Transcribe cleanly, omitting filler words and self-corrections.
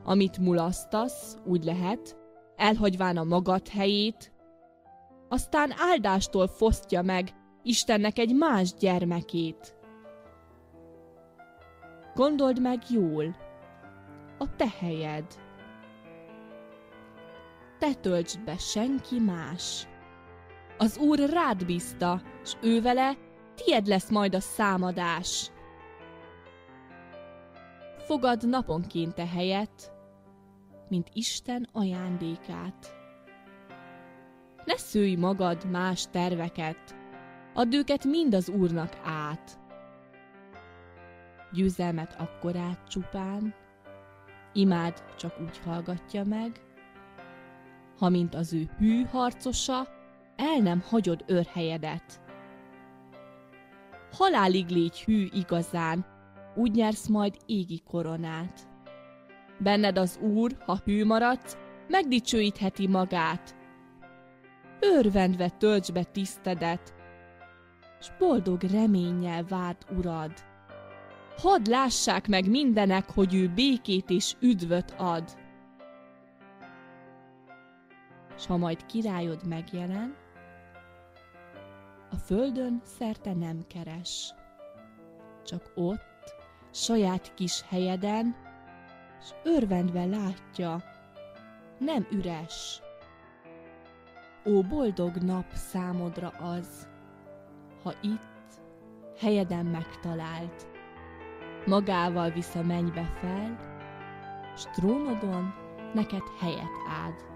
amit mulasztasz, úgy lehet, elhagyván a magad helyét, aztán áldástól fosztja meg Istennek egy más gyermekét. Gondold meg jól, a te helyed. Te töltsd be, senki más. Az Úr rád bízta, s ő vele tied lesz majd a számadás. Fogad naponként te helyet, mint Isten ajándékát. Ne szőj magad más terveket, add őket mind az Úrnak át. Győzelmet akkor át csupán, imád csak úgy hallgatja meg, ha mint az ő hű harcosa, el nem hagyod őrhelyedet. Halálig légy hű igazán, úgy nyersz majd égi koronát. Benned az Úr, ha hű maradsz, megdicsőítheti magát. Örvendve töltsd be tisztedet, s boldog reménnyel várd Urad. Hadd lássák meg mindenek, hogy ő békét és üdvöt ad. S ha majd királyod megjelen, a földön szerte nem keres, csak ott, saját kis helyeden, s örvendve látja, nem üres. Ó, boldog nap számodra az, ha itt helyeden megtalált, magával visz a mennybe fel, s trónodon neked helyet áld.